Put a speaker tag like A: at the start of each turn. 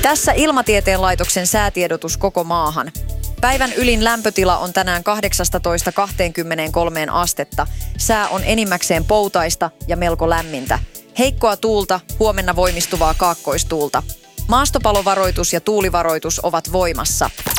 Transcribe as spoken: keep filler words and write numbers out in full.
A: Tässä Ilmatieteen laitoksen säätiedotus koko maahan. Päivän ylin lämpötila on tänään kahdeksastatoista kaksikymmentäkolme astetta. Sää on enimmäkseen poutaista ja melko lämmintä. Heikkoa tuulta, huomenna voimistuvaa kaakkoistuulta. Maastopalovaroitus ja tuulivaroitus ovat voimassa.